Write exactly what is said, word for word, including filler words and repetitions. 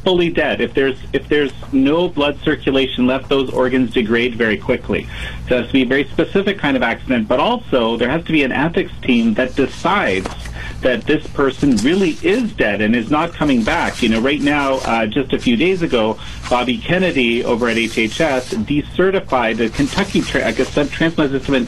fully dead. If there's if there's no blood circulation left, those organs degrade very quickly. So it has to be a very specific kind of accident, but also there has to be an ethics team that decides that this person really is dead and is not coming back. You know, right now, uh, just a few days ago, Bobby Kennedy over at H H S decertified a Kentucky tra- a transplant system in